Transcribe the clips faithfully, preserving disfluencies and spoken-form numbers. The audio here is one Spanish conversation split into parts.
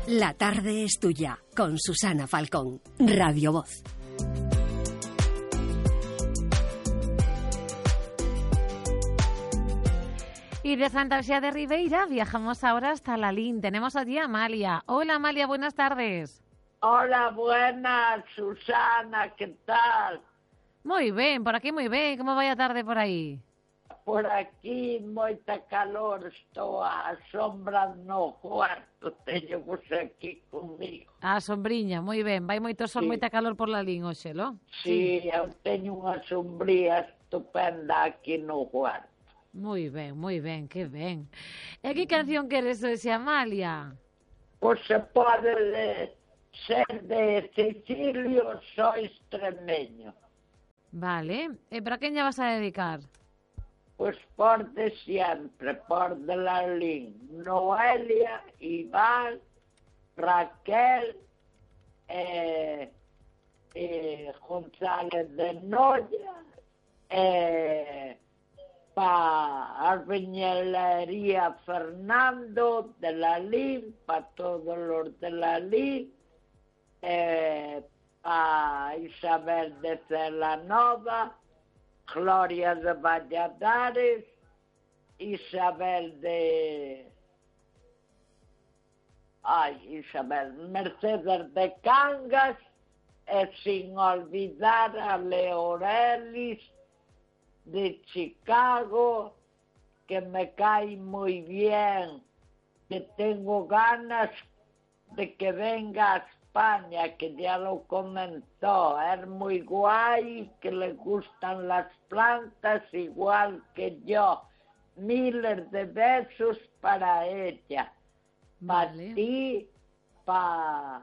La tarde es tuya, con Susana Falcón, Radio Voz. Y de Santa Lucía de Ribeira viajamos ahora hasta Lalín. Tenemos allí a Amalia. Hola Amalia, buenas tardes. Hola, buenas, Susana, ¿qué tal? Moi ben, por aquí moi ben. Como vai a tarde por aí? Por aquí moita calor, estou á sombra no cuarto, teño vos aquí comigo. A sombriña, moi ben. Vai moito sol, Sí. moita calor por Lalín hoxe, lo? Sí, eu teño unha sombría estupenda aquí no cuarto. Moi ben, moi ben, que ben. E que canción queres hoxe, Amalia? Pois se pode de, ser de Cecilio, sou extremeño. Vale. E para quen lle vas a dedicar? Pois por de sempre, por de Lalín, Noelia, Iván, Raquel, eh, eh, González de Noia, eh, pa Arbeñelería Fernando de Lalín, pa todos los de Lalín, eh, pa Isabel de Celanova, Gloria de Valladares, Isabel de... Ay, Isabel, Mercedes de Cangas, e sin olvidar a Leorelis de Chicago, que me cae muy bien, que tengo ganas de que venga a España, que ya lo comentó, es muy guay, que le gustan las plantas igual que yo. Miles de besos para ella, para Vale. ti, para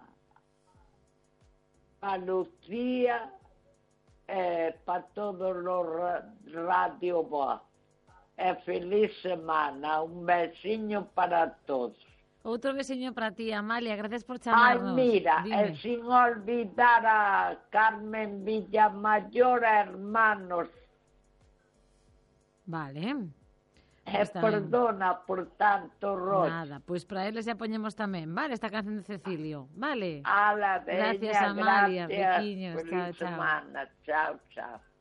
pa Lucía, eh, para todos los ra Radio Voz. Eh, feliz semana, un besiño para todos. Outro besiño para ti, Amalia. Gracias por Ay, chamarnos. mira, Dime. eh, sin olvidar a Carmen Villamayor, hermanos. Vale. Eh, Está ben. perdona por tanto rollo. Nada, pois pues para eles ya poñemos tamén, vale, esta canción de Cecilio, vale. A la veña, Gracias, Amalia. gracias. Bequiños, Feliz chao, chao. semana. Chao, chao.